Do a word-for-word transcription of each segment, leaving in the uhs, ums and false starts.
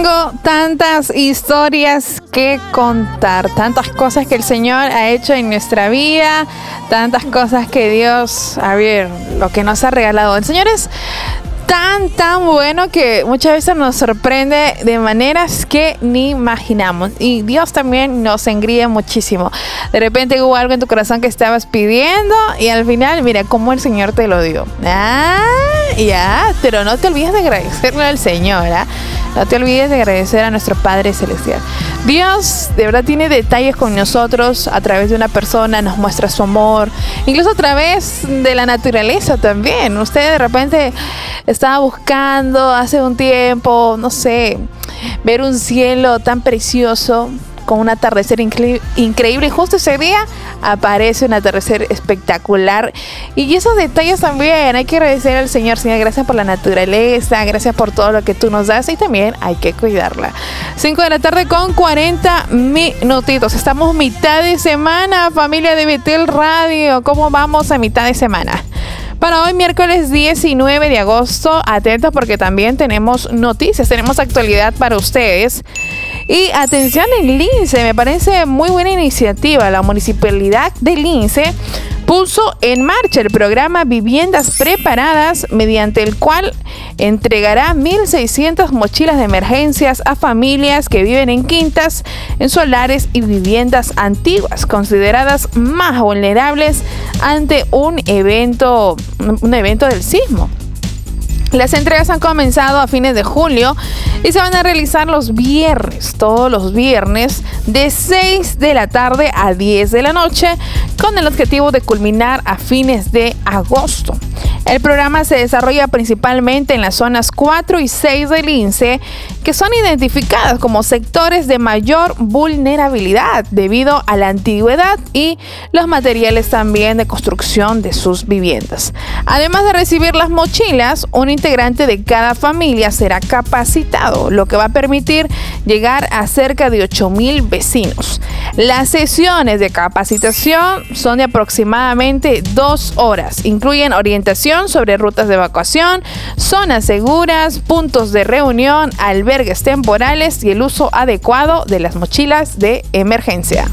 Tengo tantas historias que contar, tantas cosas que el Señor ha hecho en nuestra vida, tantas cosas que Dios, a ver, lo que nos ha regalado. El Señor es tan, tan bueno que muchas veces nos sorprende de maneras que ni imaginamos. Y Dios también nos engríe muchísimo. De repente hubo algo en tu corazón que estabas pidiendo y al final, mira cómo el Señor te lo dio. Ah, ya, pero no te olvides de agradecerle al Señor, ¿ah? No te olvides de agradecer a nuestro Padre Celestial. Dios de verdad tiene detalles con nosotros a través de una persona, nos muestra su amor, incluso a través de la naturaleza también. Usted de repente estaba buscando hace un tiempo, no sé, ver un cielo tan precioso con un atardecer incre- increíble y justo ese día aparece un atardecer espectacular. Y esos detalles también hay que agradecer al Señor. Señor, gracias por la naturaleza, gracias por todo lo que tú nos das y también hay que cuidarla. cinco de la tarde con cuarenta minutitos. Estamos mitad de semana, familia de Betel Radio. ¿Cómo vamos a mitad de semana? Para hoy, miércoles diecinueve de agosto, atentos porque también tenemos noticias, tenemos actualidad para ustedes. Y atención en Lince, me parece muy buena iniciativa. La Municipalidad de Lince puso en marcha el programa Viviendas Preparadas, mediante el cual entregará mil seiscientas mochilas de emergencias a familias que viven en quintas, en solares y viviendas antiguas, consideradas más vulnerables ante un evento, un evento del sismo. Las entregas han comenzado a fines de julio y se van a realizar los viernes, todos los viernes, de seis de la tarde a diez de la noche, con el objetivo de culminar a fines de agosto. El programa se desarrolla principalmente en las zonas cuatro y seis del Lince, que son identificadas como sectores de mayor vulnerabilidad debido a la antigüedad y los materiales también de construcción de sus viviendas. Además de recibir las mochilas, un integrante de cada familia será capacitado, lo que va a permitir llegar a cerca de ocho mil vecinos. Las sesiones de capacitación son de aproximadamente dos horas. Incluyen orientación sobre rutas de evacuación, zonas seguras, puntos de reunión, albergues temporales y el uso adecuado de las mochilas de emergencia.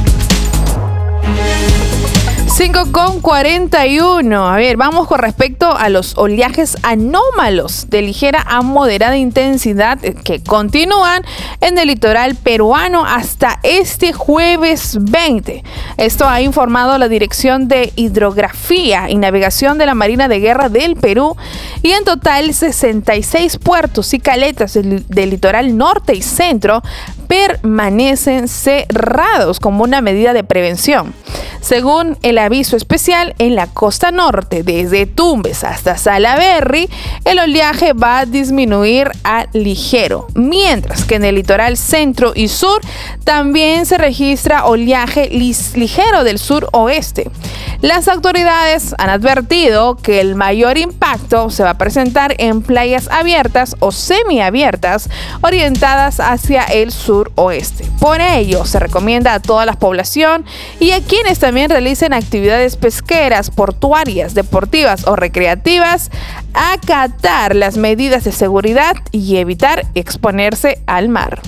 cinco con cuarenta y uno. A ver, vamos con respecto a los oleajes anómalos de ligera a moderada intensidad que continúan en el litoral peruano hasta este jueves veinte. Esto ha informado la Dirección de Hidrografía y Navegación de la Marina de Guerra del Perú, y en total sesenta y seis puertos y caletas del, del litoral norte y centro permanecen cerrados como una medida de prevención. Según el aviso especial, en la costa norte, desde Tumbes hasta Salaberry, el oleaje va a disminuir a ligero, mientras que en el litoral centro y sur también se registra oleaje lis- ligero del sur-oeste. Las autoridades han advertido que el mayor impacto se va a presentar en playas abiertas o semiabiertas orientadas hacia el sur-oeste. Por ello, se recomienda a toda la población y a quienes también realicen actividades pesqueras, portuarias, deportivas o recreativas acatar las medidas de seguridad y evitar exponerse al mar.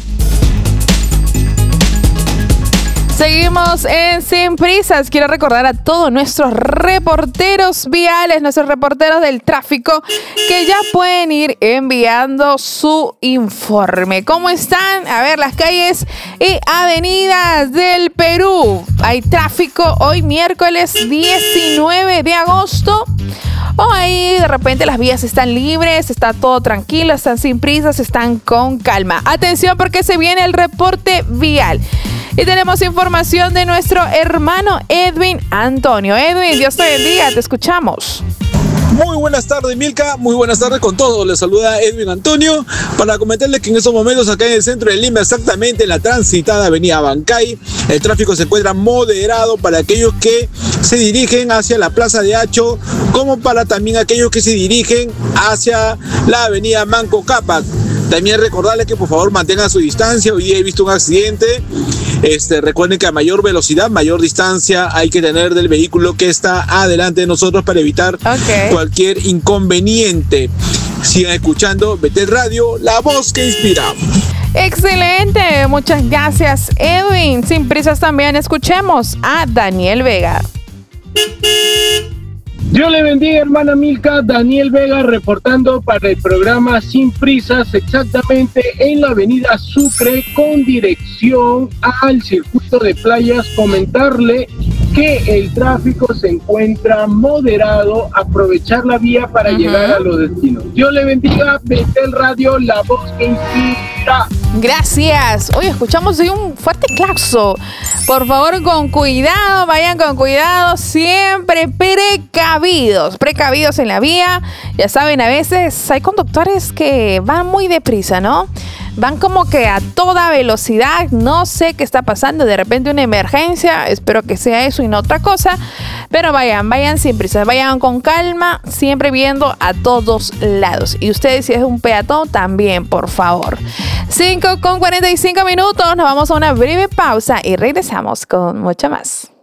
Seguimos en Sin Prisas. Quiero recordar a todos nuestros reporteros viales, nuestros reporteros del tráfico, que ya pueden ir enviando su informe. ¿Cómo están? A ver, las calles y avenidas del Perú. Hay tráfico hoy miércoles diecinueve de agosto. O ahí de repente las vías están libres, está todo tranquilo, están sin prisas, están con calma. Atención porque se viene el reporte vial. Y tenemos información de nuestro hermano Edwin Antonio. Edwin, Dios te bendiga, te escuchamos. Muy buenas tardes, Milka, muy buenas tardes con todos. Les saluda Edwin Antonio para comentarles que en estos momentos acá en el centro de Lima, exactamente en la transitada avenida Bancay, el tráfico se encuentra moderado para aquellos que se dirigen hacia la Plaza de Hacho, como para también aquellos que se dirigen hacia la avenida Manco Cápac. También recordarles que por favor mantengan su distancia. Hoy día he visto un accidente. Este, recuerden que a mayor velocidad, mayor distancia hay que tener del vehículo que está adelante de nosotros para evitar okay. cualquier inconveniente. Sigan escuchando Betel Radio, la voz que inspira. Excelente, muchas gracias, Edwin. Sin prisas también escuchemos a Daniel Vega. Dios le bendiga, hermana Milka. Daniel Vega reportando para el programa Sin Prisas, exactamente en la avenida Sucre con dirección al circuito de playas. Comentarle que el tráfico se encuentra moderado, aprovechar la vía para uh-huh. llegar a los destinos. Dios le bendiga, Betel Radio, la voz que inspira. Gracias. Hoy escuchamos hoy un fuerte claxo. Por favor, con cuidado, vayan con cuidado, siempre precavidos, precavidos en la vía. Ya saben, a veces hay conductores que van muy deprisa, ¿no? Van como que a toda velocidad, no sé qué está pasando, de repente una emergencia, espero que sea eso y no otra cosa, pero vayan, vayan sin prisa, vayan con calma, siempre viendo a todos lados. Y ustedes, si es un peatón, también, por favor. cinco con cuarenta y cinco minutos, nos vamos a una breve pausa y regresamos con mucho más.